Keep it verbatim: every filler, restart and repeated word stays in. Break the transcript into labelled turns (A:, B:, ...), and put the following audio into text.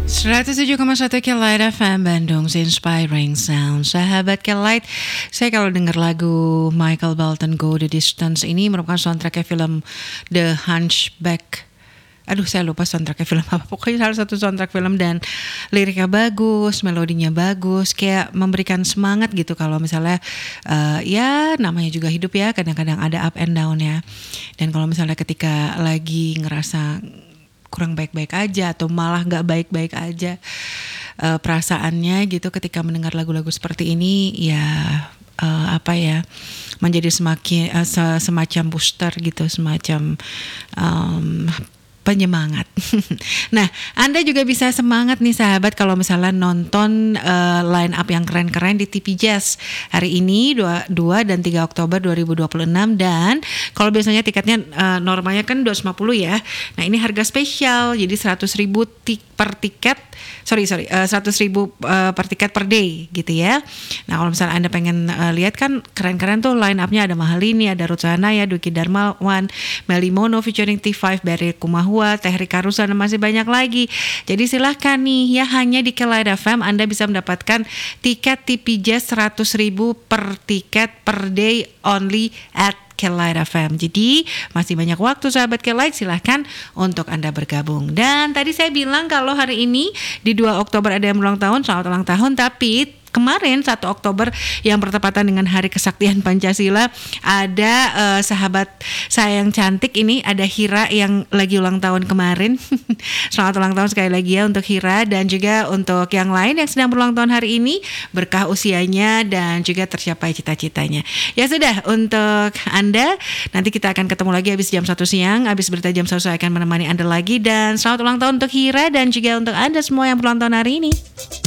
A: seratus tujuh koma satu Kelight F M Bandung, Inspiring Sound. Sahabat Kelight, saya kalau dengar lagu Michael Bolton Go the Distance ini merupakan soundtracknya film The Hunchback. Aduh, saya lupa soundtracknya film apa. Pokoknya salah satu soundtrack film, dan liriknya bagus, melodinya bagus, kayak memberikan semangat gitu. Kalau misalnya uh, ya namanya juga hidup ya, kadang-kadang ada up and down ya. Dan kalau misalnya ketika lagi ngerasa kurang baik-baik aja atau malah gak baik-baik aja uh, perasaannya gitu, ketika mendengar lagu-lagu seperti ini ya uh, apa ya menjadi semakin uh, semacam booster gitu, semacam um, penyemangat. Nah, Anda juga bisa semangat nih sahabat kalau misalnya nonton uh, line up yang keren-keren di T V Jazz hari ini dua dan tiga Oktober dua ribu dua puluh enam. Dan kalau biasanya tiketnya uh, normalnya kan dua ratus lima puluh ya. Nah, ini harga spesial, jadi seratus ribu tik per tiket. Sorry, sorry, uh, seratus ribu uh, per tiket per day gitu ya. Nah, kalau misalnya Anda pengen uh, lihat kan keren-keren tuh line up-nya, ada Mahalini, ada Ruth Sahanaya, Dwiki Darmawan, Melly Mono featuring T lima, Barry Kumahua, Teh Rika Ruslan, dan masih banyak lagi. Jadi silahkan nih ya, hanya di Kelight F M Anda bisa mendapatkan tiket T V Jazz seratus ribu per tiket per day only at Kelight F M. Jadi masih banyak waktu sahabat Kelight, silahkan untuk Anda bergabung. Dan tadi saya bilang kalau hari ini di dua Oktober ada yang ulang tahun, selamat ulang tahun. Tapi kemarin satu Oktober yang bertepatan dengan Hari Kesaktian Pancasila, ada uh, sahabat saya yang cantik ini, ada Hira yang lagi ulang tahun kemarin. Selamat ulang tahun sekali lagi ya untuk Hira, dan juga untuk yang lain yang sedang berulang tahun hari ini, berkah usianya dan juga tercapai cita-citanya. Ya sudah, untuk Anda nanti kita akan ketemu lagi habis jam satu siang, habis berita jam satu saya akan menemani Anda lagi. Dan selamat ulang tahun untuk Hira dan juga untuk Anda semua yang berulang tahun hari ini.